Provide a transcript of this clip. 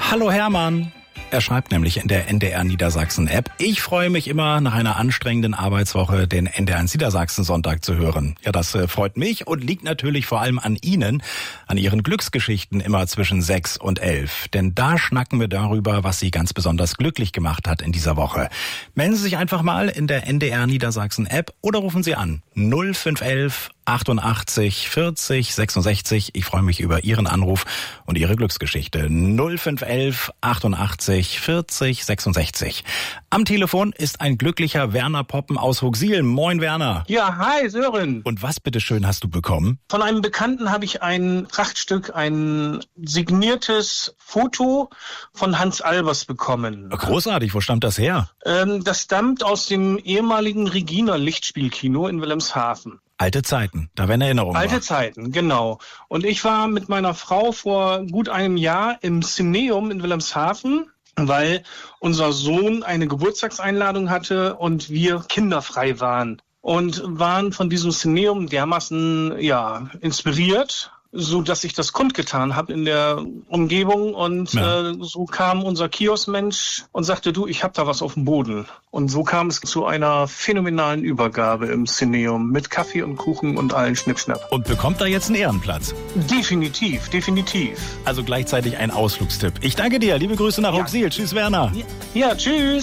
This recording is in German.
Hallo Hermann. Er schreibt nämlich in der NDR Niedersachsen-App: Ich freue mich immer, nach einer anstrengenden Arbeitswoche den NDR Niedersachsen-Sonntag zu hören. Ja, das freut mich und liegt natürlich vor allem an Ihnen, an Ihren Glücksgeschichten immer zwischen 6 und 11. Denn da schnacken wir darüber, was Sie ganz besonders glücklich gemacht hat in dieser Woche. Melden Sie sich einfach mal in der NDR Niedersachsen-App oder rufen Sie an 0511 88 40 66. Ich freue mich über Ihren Anruf und Ihre Glücksgeschichte. 0511 88 40 66. Am Telefon ist ein glücklicher Werner Poppen aus Hooxil. Moin Werner. Ja, hi Sören. Und was bitteschön hast du bekommen? Von einem Bekannten habe ich ein Prachtstück, ein signiertes Foto von Hans Albers bekommen. Großartig, wo stammt das her? Das stammt aus dem ehemaligen Regina Lichtspielkino in Wilhelmshaven. Alte Zeiten, da werden Erinnerungen. Alte Zeiten, genau. Und ich war mit meiner Frau vor gut einem Jahr im Cineum in Wilhelmshaven, weil unser Sohn eine Geburtstagseinladung hatte und wir kinderfrei waren. Und waren von diesem Cineum dermaßen, inspiriert, so dass ich das kundgetan habe in der Umgebung und so kam unser Kioskmensch und sagte, du, ich hab da was auf dem Boden. Und so kam es zu einer phänomenalen Übergabe im Cineum mit Kaffee und Kuchen und allen Schnippschnapp. Und bekommt da jetzt einen Ehrenplatz? Definitiv. Also gleichzeitig ein Ausflugstipp. Ich danke dir, liebe Grüße nach Hooxil. Tschüss Werner. Ja, tschüss.